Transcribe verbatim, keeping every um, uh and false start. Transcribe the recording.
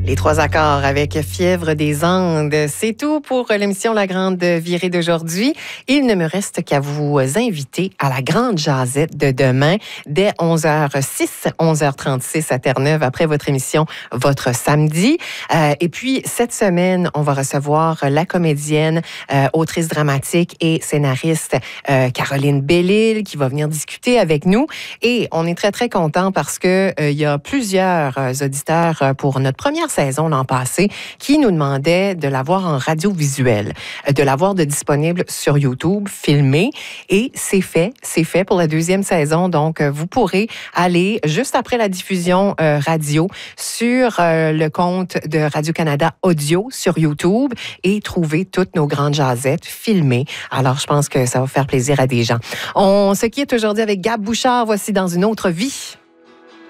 Les trois accords avec Fièvre des Andes. C'est tout pour l'émission La Grande Virée d'aujourd'hui. Il ne me reste qu'à vous inviter à la Grande Jazette de demain dès onze heures six, onze heures trente-six à Terre-Neuve après votre émission Votre Samedi. Euh, et puis, cette semaine, on va recevoir la comédienne, euh, autrice dramatique et scénariste euh, Caroline Bellil qui va venir discuter avec nous. Et on est très, très content parce que euh, il y a plusieurs euh, auditeurs euh, pour notre première saison l'an passé qui nous demandaient de l'avoir en radio-visuel, de l'avoir de disponible sur YouTube, filmé. Et c'est fait, c'est fait pour la deuxième saison. Donc, vous pourrez aller juste après la diffusion euh, radio sur euh, le compte de Radio-Canada Audio sur YouTube et trouver toutes nos grandes jazettes filmées. Alors, je pense que ça va faire plaisir à des gens. On se quitte aujourd'hui avec Gab Bouchard. Voici Dans une autre vie.